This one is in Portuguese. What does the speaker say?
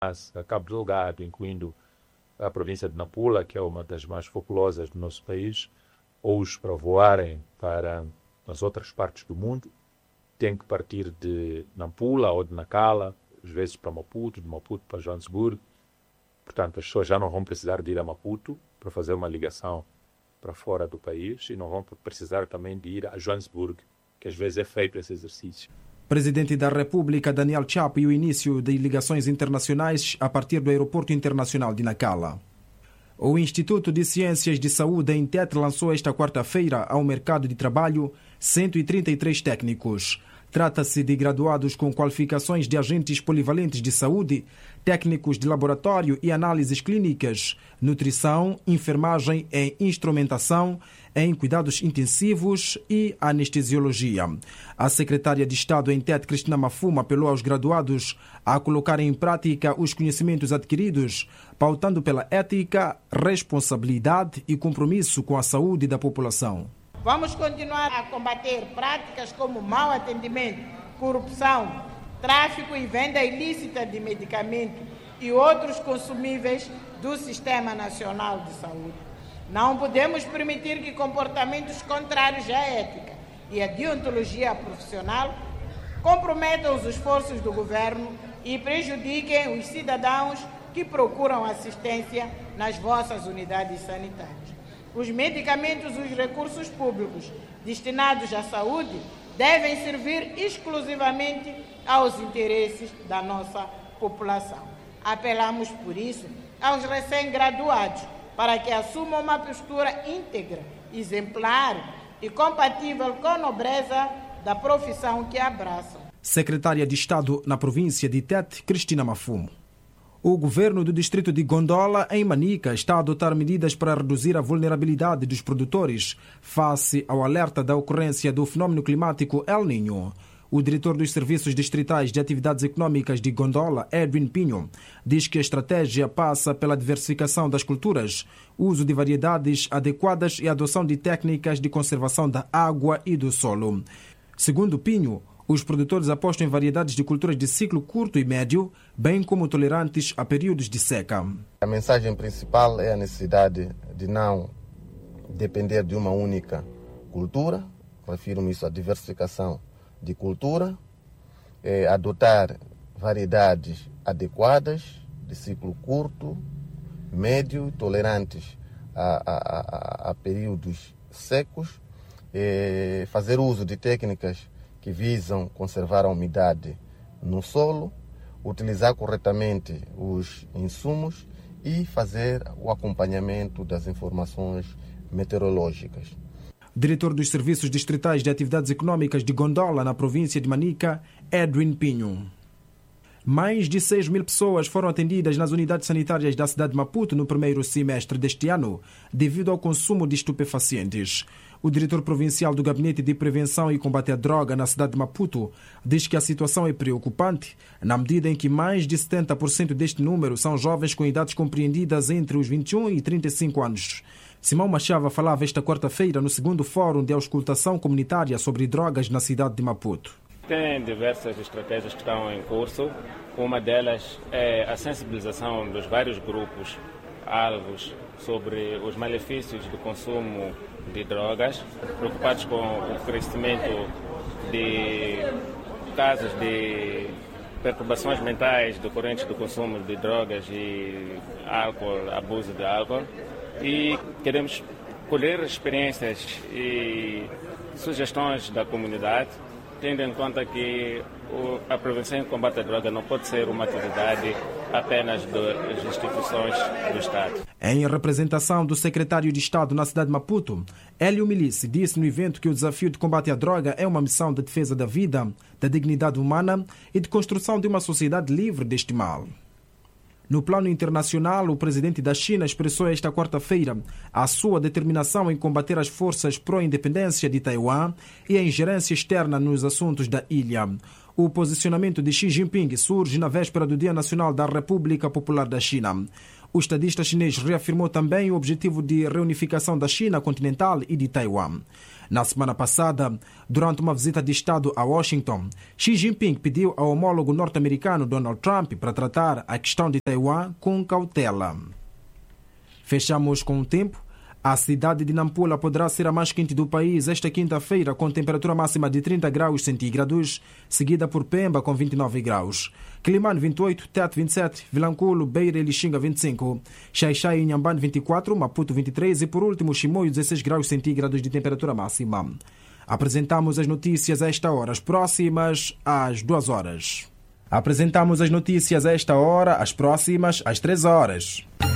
a Cabo Delgado, incluindo a província de Nampula, que é uma das mais populosas do nosso país, hoje para voarem para as outras partes do mundo, tem que partir de Nampula ou de Nacala, às vezes para Maputo, de Maputo para Joanesburgo. Portanto, as pessoas já não vão precisar de ir a Maputo para fazer uma ligação para fora do país e não vão precisar também de ir a Joanesburgo, que às vezes é feito esse exercício. Presidente da República, Daniel Chapo, e o início de ligações internacionais a partir do Aeroporto Internacional de Nacala. O Instituto de Ciências de Saúde, INTET, lançou esta quarta-feira ao mercado de trabalho 133 técnicos. Trata-se de graduados com qualificações de agentes polivalentes de saúde, técnicos de laboratório e análises clínicas, nutrição, enfermagem e instrumentação, em cuidados intensivos e anestesiologia. A secretária de Estado em TET, Cristina Mafuma, apelou aos graduados a colocarem em prática os conhecimentos adquiridos, pautando pela ética, responsabilidade e compromisso com a saúde da população. Vamos continuar a combater práticas como mau atendimento, corrupção, tráfico e venda ilícita de medicamentos e outros consumíveis do Sistema Nacional de Saúde. Não podemos permitir que comportamentos contrários à ética e à deontologia profissional comprometam os esforços do governo e prejudiquem os cidadãos que procuram assistência nas vossas unidades sanitárias. Os medicamentos e os recursos públicos destinados à saúde devem servir exclusivamente aos interesses da nossa população. Apelamos, por isso, aos recém-graduados para que assumam uma postura íntegra, exemplar e compatível com a nobreza da profissão que abraçam. Secretária de Estado na província de Tete, Cristina Mafumo. O governo do distrito de Gondola, em Manica, está a adotar medidas para reduzir a vulnerabilidade dos produtores face ao alerta da ocorrência do fenômeno climático El Niño. O diretor dos Serviços Distritais de Atividades Econômicas de Gondola, Edwin Pinho, diz que a estratégia passa pela diversificação das culturas, uso de variedades adequadas e adoção de técnicas de conservação da água e do solo. Segundo Pinho, os produtores apostam em variedades de culturas de ciclo curto e médio, bem como tolerantes a períodos de seca. A mensagem principal é a necessidade de não depender de uma única cultura, refiro-me isso à diversificação de cultura, adotar variedades adequadas, de ciclo curto, médio e tolerantes a períodos secos, fazer uso de técnicas que visam conservar a umidade no solo, utilizar corretamente os insumos e fazer o acompanhamento das informações meteorológicas. Diretor dos Serviços Distritais de Atividades Econômicas de Gondola, na província de Manica, Edwin Pinho. Mais de 6.000 pessoas foram atendidas nas unidades sanitárias da cidade de Maputo no primeiro semestre deste ano, devido ao consumo de estupefacientes. O diretor provincial do Gabinete de Prevenção e Combate à Droga na cidade de Maputo diz que a situação é preocupante, na medida em que mais de 70% deste número são jovens com idades compreendidas entre os 21 e 35 anos. Simão Machava falava esta quarta-feira no segundo Fórum de Auscultação Comunitária sobre Drogas na cidade de Maputo. Tem diversas estratégias que estão em curso. Uma delas é a sensibilização dos vários grupos alvos sobre os malefícios do consumo de drogas, preocupados com o crescimento de casos de perturbações mentais decorrentes do consumo de drogas e álcool, abuso de álcool. E queremos colher experiências e sugestões da comunidade, tendo em conta que a prevenção e o combate à droga não pode ser uma atividade apenas das instituições do Estado. Em representação do secretário de Estado na cidade de Maputo, Hélio Milice disse no evento que o desafio de combate à droga é uma missão de defesa da vida, da dignidade humana e de construção de uma sociedade livre deste mal. No plano internacional, o presidente da China expressou esta quarta-feira a sua determinação em combater as forças pró-independência de Taiwan e a ingerência externa nos assuntos da ilha. O posicionamento de Xi Jinping surge na véspera do Dia Nacional da República Popular da China. O estadista chinês reafirmou também o objetivo de reunificação da China continental e de Taiwan. Na semana passada, durante uma visita de Estado a Washington, Xi Jinping pediu ao homólogo norte-americano Donald Trump para tratar a questão de Taiwan com cautela. Fechamos com o tempo. A cidade de Nampula poderá ser a mais quente do país esta quinta-feira, com temperatura máxima de 30 graus centígrados, seguida por Pemba com 29 graus. Quilimane 28, Tete 27, Vilanculo, Beira e Lixinga 25, Xai-Xai e Inhambane 24, Maputo 23 e por último Chimoio 16 graus centígrados de temperatura máxima. Apresentamos as notícias a esta hora, as próximas às 2 horas. Apresentamos as notícias a esta hora, as próximas às 3 horas.